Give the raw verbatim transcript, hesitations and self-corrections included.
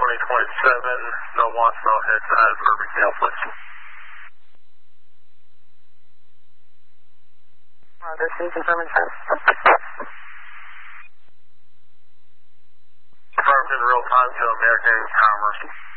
twenty point seven, no wants, no heads, out of Urban Gale, please. Uh, this is confirming time. Confirmed in real time to American Commerce.